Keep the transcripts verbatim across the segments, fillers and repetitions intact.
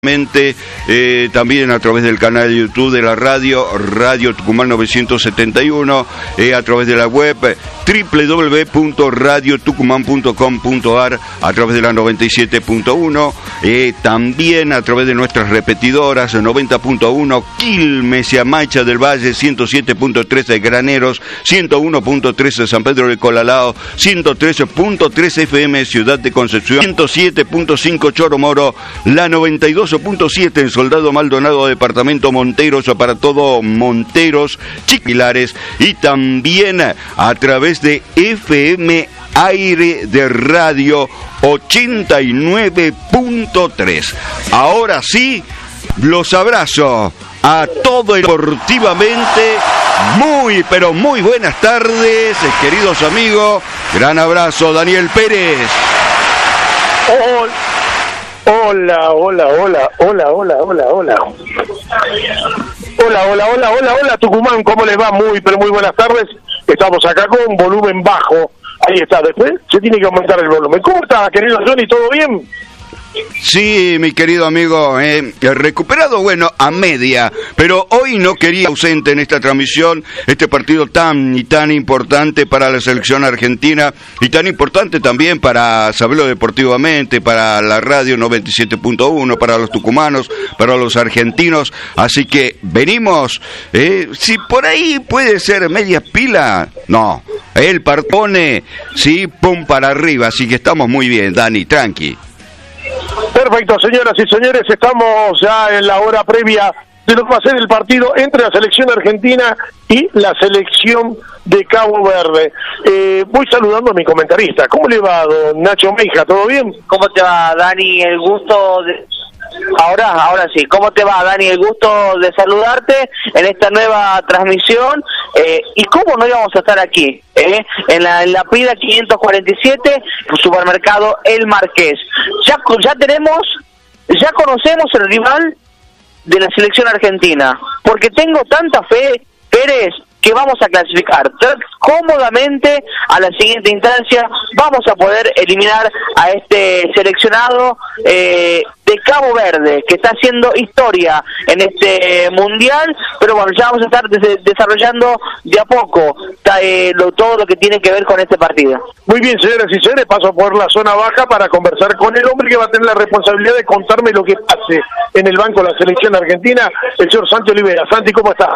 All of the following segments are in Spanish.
Eh, también a través del canal de YouTube de la radio, Radio Tucumán novecientos setenta y uno, eh, a través de la web doble u doble u doble u punto radio tucumán punto com punto a r, a través de la noventa y siete punto uno, eh, también a través de nuestras repetidoras noventa punto uno Quilmes y Amacha del Valle, ciento siete punto trece Graneros, ciento uno punto trece San Pedro de Colalao, ciento trece punto tres F M Ciudad de Concepción, ciento siete punto cinco Choro Moro, la noventa y dos punto siete en Soldado Maldonado, departamento Monteros, para todo Monteros, Chiquilares, y también a través de F M Aire de Radio ochenta y nueve punto tres. Ahora sí, los abrazo a todo deportivamente. Muy, pero muy buenas tardes, queridos amigos. Gran abrazo, Daniel Pérez. Hola. Hola, hola, hola, hola, hola, hola, hola. Hola, hola, hola, hola, hola, Tucumán, ¿cómo les va? Muy, pero muy buenas tardes. Estamos acá con volumen bajo. Ahí está, después se tiene que aumentar el volumen. ¿Cómo está, querido Johnny? ¿Todo bien? Sí, mi querido amigo, eh, recuperado, bueno, a media, pero hoy no quería ausente en esta transmisión este partido tan y tan importante para la selección argentina y tan importante también para saberlo deportivamente, para la radio noventa y siete punto uno, para los tucumanos, para los argentinos, así que venimos, eh, si por ahí puede ser media pila, no, el partone, sí, pum para arriba, así que estamos muy bien, Dani, tranqui. Perfecto, señoras y señores, estamos ya en la hora previa de lo que va a ser el partido entre la selección argentina y la selección de Cabo Verde. Eh, voy saludando a mi comentarista. ¿Cómo le va, don Nacho Meija? ¿Todo bien? ¿Cómo te va, Dani? El gusto de... Ahora, ahora sí. ¿Cómo te va, Dani? El gusto de saludarte en esta nueva transmisión. Eh, ¿Y cómo no íbamos a estar aquí? Eh? En la, en la Prida quinientos cuarenta y siete, supermercado El Marqués. Ya, ya tenemos, ya conocemos el rival de la selección argentina. Porque tengo tanta fe, Pérez, que vamos a clasificar cómodamente a la siguiente instancia. Vamos a poder eliminar a este seleccionado eh, de Cabo Verde, que está haciendo historia en este mundial, pero bueno, ya vamos a estar des- desarrollando de a poco eh, lo, todo lo que tiene que ver con este partido. Muy bien, señoras y señores, paso por la zona baja para conversar con el hombre que va a tener la responsabilidad de contarme lo que pase en el banco de la selección argentina, el señor Santi Olivera. Santi, ¿cómo estás?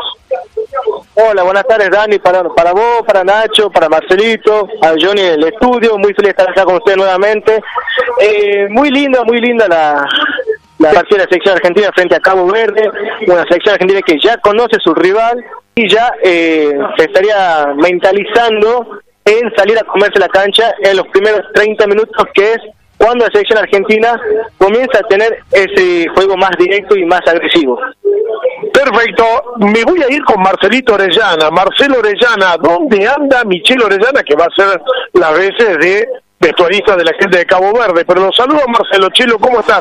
Hola, buenas tardes, Dani, para, para vos, para Nacho, para Marcelito, a Johnny en el estudio, muy feliz de estar acá con ustedes nuevamente. Eh, muy linda, muy linda la, la partida de la selección argentina frente a Cabo Verde, una selección argentina que ya conoce su rival y ya eh, se estaría mentalizando en salir a comerse la cancha en los primeros treinta minutos, que es cuando la selección argentina comienza a tener ese juego más directo y más agresivo. Perfecto, me voy a ir con Marcelito Orellana. Marcelo Orellana, ¿dónde anda Michelle Orellana? Que va a ser las veces de vestuarista de la gente de Cabo Verde. Pero los saludo, Marcelo. Chelo, ¿cómo estás?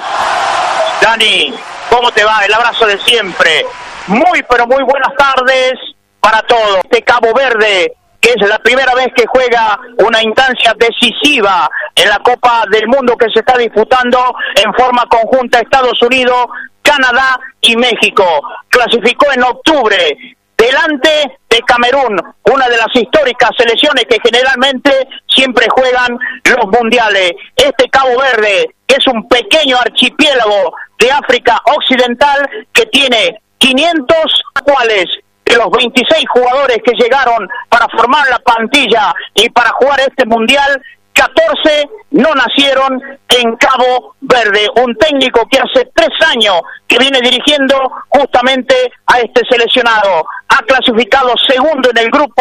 Dani, ¿cómo te va? El abrazo de siempre. Muy, pero muy buenas tardes para todos. Este Cabo Verde, que es la primera vez que juega una instancia decisiva en la Copa del Mundo que se está disputando en forma conjunta Estados Unidos, Canadá y México. Clasificó en octubre delante de Camerún, una de las históricas selecciones que generalmente siempre juegan los mundiales. Este Cabo Verde es un pequeño archipiélago de África Occidental que tiene quinientos cuales de los veintiséis jugadores que llegaron para formar la plantilla y para jugar este mundial, catorce no nacieron en Cabo Verde. Un técnico que hace tres años que viene dirigiendo justamente a este seleccionado. Ha clasificado segundo en el grupo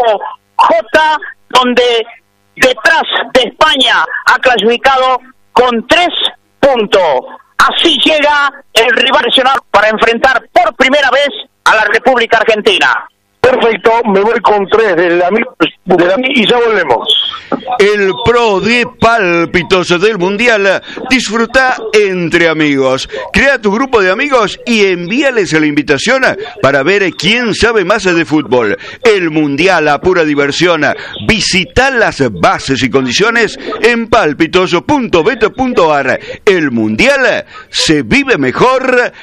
J, donde detrás de España ha clasificado con tres puntos. Así llega el rival seleccionado para enfrentar por primera vez a la República Argentina. Perfecto, me voy con tres del amigo de la, y ya volvemos. El pro de pálpitos del Mundial. Disfruta entre amigos. Crea tu grupo de amigos y envíales la invitación para ver quién sabe más de fútbol. El Mundial a pura diversión. Visita las bases y condiciones en pálpitos punto bet punto ar. El Mundial se vive mejor